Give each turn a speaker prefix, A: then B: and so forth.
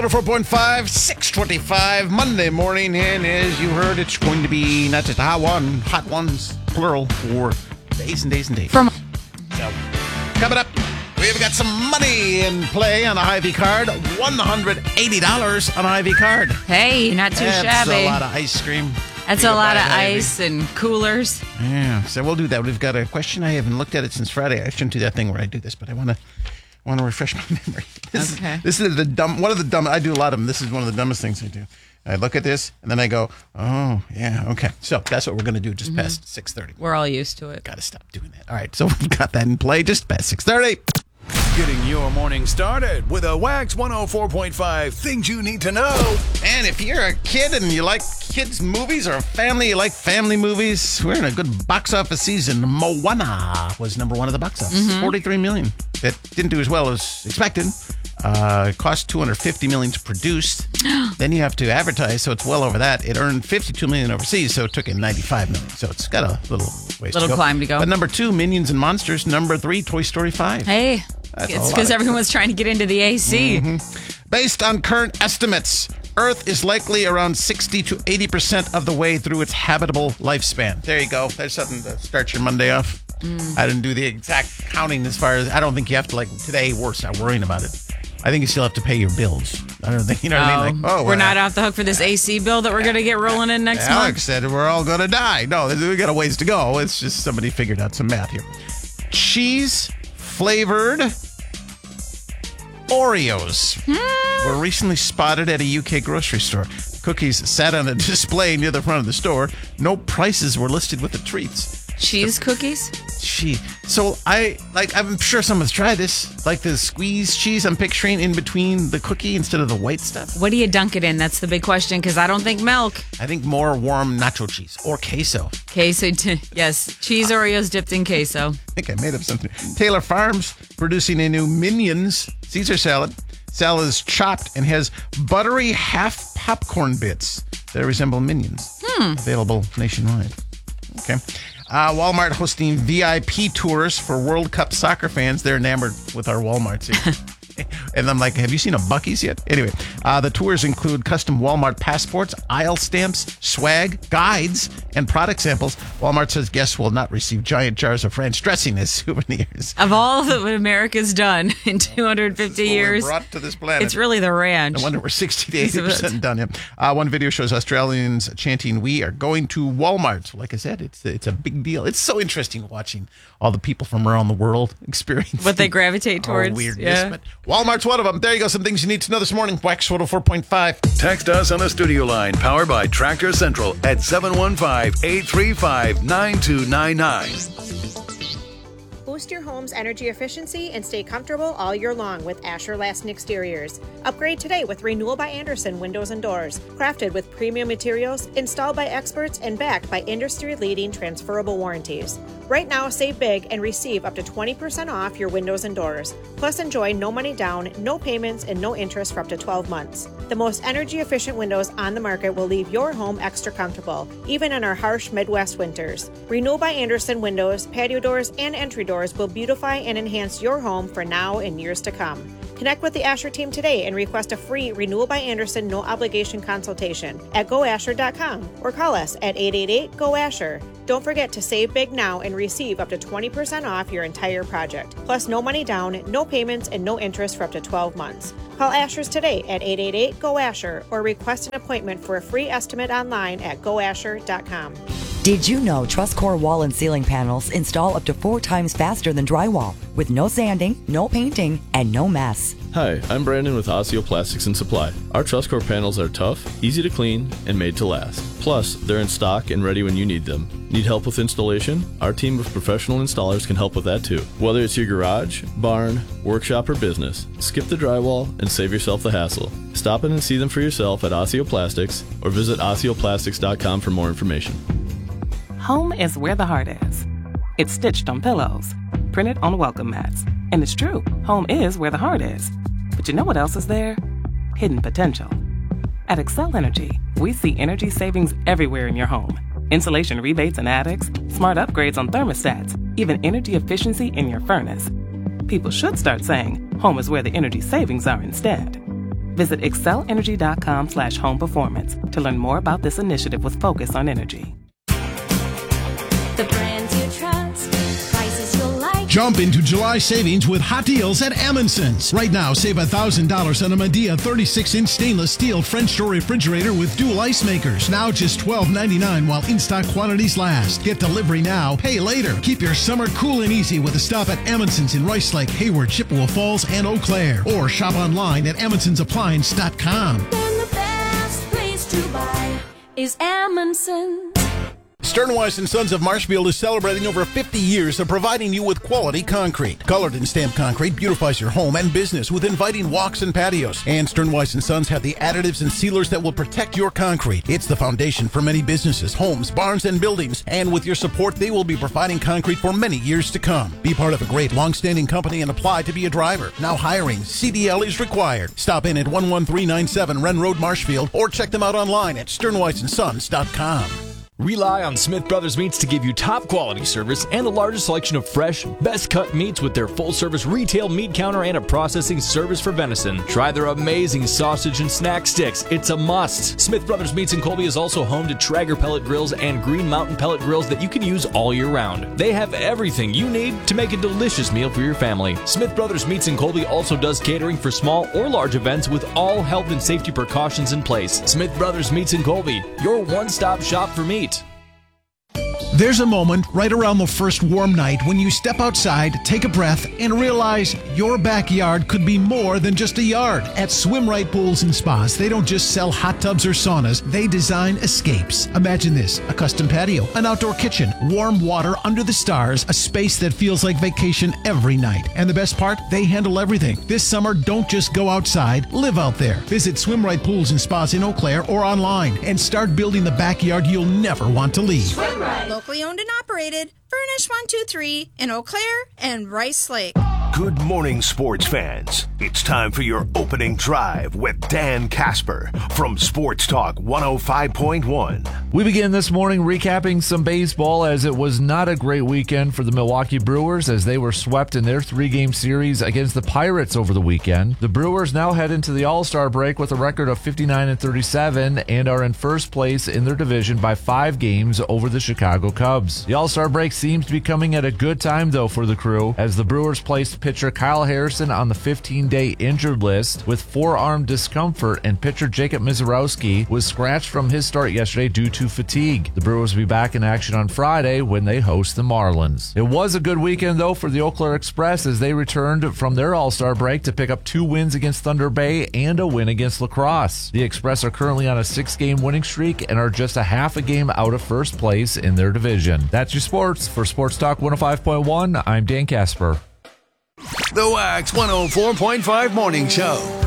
A: 4.5, 6:25, Monday morning, and as you heard, it's going to be not just a hot ones, plural, for days and days and days. So, coming up, we've got some money in play on a Hy-Vee card, $180 on a Hy-Vee card.
B: Hey, not too shabby.
A: That's a lot of ice cream.
B: That's a lot of ice and coolers.
A: Yeah, so we'll do that. We've got a question. I haven't looked at it since Friday. I shouldn't do that thing where I do this, but I want to refresh my memory. This is one of the dumb. I do a lot of them. This is one of the dumbest things I do. I look at this and then I go, oh yeah, okay. So that's what we're going to do just past 6:30.
B: We're all used to it.
A: Got to stop doing that. All right, so we've got that in play just past 6:30.
C: Getting your morning started with a Wax 104.5 Things You Need to Know.
A: And if you're a kid and you like kids' movies, or a family, you like family movies, we're in a good box office season. Moana was number one at the box office, $43 million. That didn't do as well as expected. It cost $250 million to produce. Then you have to advertise, so it's well over that. It earned $52 million overseas, so it took in $95 million. So it's got a little ways to go.
B: Climb to go.
A: But number 2, Minions and Monsters. Number 3, Toy Story 5.
B: Hey, it's because everyone's trying to get into the AC.
A: Based on current estimates, Earth is likely around 60 to 80% of the way through its habitable lifespan. There you go. There's something to start your Monday off. I didn't do the exact counting as far as, I don't think you have to, like, today, we're not worrying about it. I think you still have to pay your bills. I don't think, you know what I mean? Like,
B: we're not off the hook for this AC bill that we're going to get rolling in next month.
A: Alex said we're all going to die. No, we got a ways to go. It's just somebody figured out some math here. Cheese-flavored Oreos were recently spotted at a UK grocery store. Cookies sat on a display near the front of the store. No prices were listed with the treats.
B: Cheese cookies?
A: So I'm sure someone's tried this. Like the squeezed cheese I'm picturing in between the cookie instead of the white stuff.
B: What do you dunk it in? That's the big question, because I don't think milk.
A: I think more warm nacho cheese or queso.
B: Yes. Cheese Oreos dipped in queso.
A: I think I made up something. Taylor Farms producing a new Minions Caesar salad. Salad is chopped and has buttery half popcorn bits that resemble Minions. Available nationwide. Okay. Walmart hosting VIP tours for World Cup soccer fans. They're enamored with our Walmarts here. And I'm like, have you seen a Buc-ee's yet? Anyway, the tours include custom Walmart passports, aisle stamps, swag, guides, and product samples. Walmart says guests will not receive giant jars of French dressing as souvenirs.
B: Of all that America's done in 250 years,
A: brought to this planet,
B: it's really the ranch.
A: I wonder we're 60 to 80% done. Yeah. One video shows Australians chanting, "We are going to Walmart." So like I said, it's a big deal. It's so interesting watching all the people from around the world experience
B: what they gravitate towards.
A: Weirdness,
B: yeah.
A: But Walmart's one of them. There you go. Some things you need to know this morning. Wax 104.5.
C: Text us on the studio line, powered by Tractor Central at 715-835-9299.
D: Boost your home's energy efficiency and stay comfortable all year long with Asher Lasting Exteriors. Upgrade today with Renewal by Andersen Windows and Doors. Crafted with premium materials, installed by experts, and backed by industry-leading transferable warranties. Right now, save big and receive up to 20% off your windows and doors. Plus, enjoy no money down, no payments, and no interest for up to 12 months. The most energy-efficient windows on the market will leave your home extra comfortable, even in our harsh Midwest winters. Renewal by Andersen Windows, patio doors, and entry doors will beautify and enhance your home for now and years to come. Connect with the Asher team today and request a free Renewal by Andersen no-obligation consultation at goasher.com or call us at 888-GO-ASHER. Don't forget to save big now and receive up to 20% off your entire project. Plus, no money down, no payments, and no interest for up to 12 months. Call Asher's today at 888-GO-ASHER or request an appointment for a free estimate online at goasher.com.
E: Did you know TrustCore wall and ceiling panels install up to 4 times faster than drywall with no sanding, no painting, and no mess?
F: Hi, I'm Brandon with Osseo Plastics and Supply. Our TrustCore panels are tough, easy to clean, and made to last. Plus, they're in stock and ready when you need them. Need help with installation? Our team of professional installers can help with that too. Whether it's your garage, barn, workshop, or business, skip the drywall and save yourself the hassle. Stop in and see them for yourself at Osseo Plastics or visit OsseoPlastics.com for more information.
G: Home is where the heart is. It's stitched on pillows, printed on welcome mats. And it's true, home is where the heart is. But you know what else is there? Hidden potential. At Excel Energy, we see energy savings everywhere in your home. Insulation rebates in attics, smart upgrades on thermostats, even energy efficiency in your furnace. People should start saying home is where the energy savings are instead. Visit excelenergy.com/home performance to learn more about this initiative with focus on energy.
H: The brands you trust, prices you'll like.
I: Jump into July savings with hot deals at Amundsen's. Right now, save $1,000 on a Medea 36-inch stainless steel French door refrigerator with dual ice makers. Now just $12.99 while in-stock quantities last. Get delivery now, pay later. Keep your summer cool and easy with a stop at Amundsen's in Rice Lake, Hayward, Chippewa Falls, and Eau Claire. Or shop online at Amundsen'sAppliance.com.
H: Then the best place to buy is Amundsen's.
A: Sternweiss & Sons of Marshfield is celebrating over 50 years of providing you with quality concrete. Colored and stamped concrete beautifies your home and business with inviting walks and patios. And Sternweiss & Sons have the additives and sealers that will protect your concrete. It's the foundation for many businesses, homes, barns, and buildings. And with your support, they will be providing concrete for many years to come. Be part of a great long-standing company and apply to be a driver. Now hiring. CDL is required. Stop in at 11397 Wren Road, Marshfield, or check them out online at sternweissandsons.com.
J: Rely on Smith Brothers Meats to give you top quality service and the largest selection of fresh, best cut meats with their full service retail meat counter and a processing service for venison. Try their amazing sausage and snack sticks. It's a must. Smith Brothers Meats in Colby is also home to Traeger pellet grills and Green Mountain pellet grills that you can use all year round. They have everything you need to make a delicious meal for your family. Smith Brothers Meats in Colby also does catering for small or large events with all health and safety precautions in place. Smith Brothers Meats in Colby, your one-stop shop for meat.
I: There's a moment right around the first warm night when you step outside, take a breath, and realize your backyard could be more than just a yard. At Swim Right Pools and Spas, they don't just sell hot tubs or saunas, they design escapes. Imagine this: a custom patio, an outdoor kitchen, warm water under the stars, a space that feels like vacation every night. And the best part? They handle everything. This summer, don't just go outside, live out there. Visit Swim Right Pools and Spas in Eau Claire or online and start building the backyard you'll never want to leave.
K: Swim Right. Locally owned and operated, Furnish 123 in Eau Claire and Rice Lake.
L: Good morning, sports fans. It's time for your opening drive with Dan Casper from Sports Talk 105.1.
M: We begin this morning recapping some baseball, as it was not a great weekend for the Milwaukee Brewers as they were swept in their 3-game series against the Pirates over the weekend. The Brewers now head into the All-Star break with a record of 59-37 and are in first place in their division by 5 games over the Chicago Cubs. The All-Star break seems to be coming at a good time, though, for the crew, as the Brewers placed pitcher Kyle Harrison on the 15-day injured list with forearm discomfort, and pitcher Jacob Misiorowski was scratched from his start yesterday due to fatigue. The Brewers will be back in action on Friday when they host the Marlins. It was a good weekend, though, for the Eau Claire Express as they returned from their All-Star break to pick up 2 wins against Thunder Bay and a win against La Crosse. The Express are currently on a 6-game winning streak and are just a half a game out of first place in their division. That's your sports. For Sports Talk 105.1, I'm Dan Casper.
C: The Wax 104.5 Morning Show.